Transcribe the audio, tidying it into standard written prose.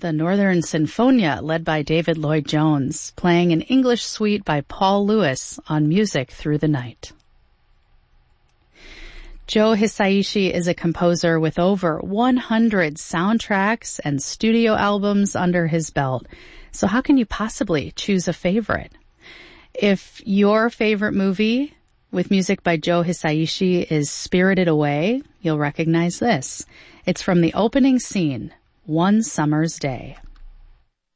the Northern Sinfonia, led by David Lloyd Jones, playing an English suite by Paul Lewis on Music Through the Night. Joe Hisaishi is a composer with over 100 soundtracks and studio albums under his belt. So how can you possibly choose a favorite? If your favorite movie with music by Joe Hisaishi is Spirited Away, you'll recognize this. It's from the opening scene, One Summer's Day.